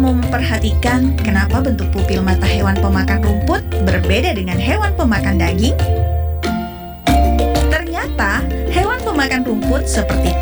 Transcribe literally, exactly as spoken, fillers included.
kamu memperhatikan kenapa bentuk pupil mata hewan pemakan rumput berbeda dengan hewan pemakan daging? Ternyata, hewan pemakan rumput seperti